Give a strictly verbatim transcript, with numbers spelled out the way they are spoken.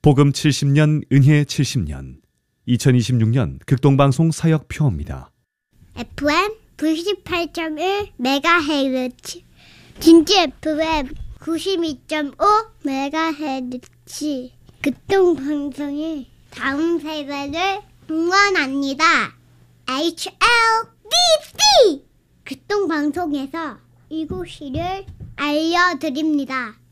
복음 칠십 년, 은혜 칠십 년, 이천이십육 년 극동방송 사역표입니다. 에프엠 구십팔 점 일 메가헤르츠, 진주 에프엠 구십이 점 오 메가헤르츠, 극동방송의 다음 세대를 응원합니다. 에이치엘디씨 극동방송에서 이곳을 알려드립니다.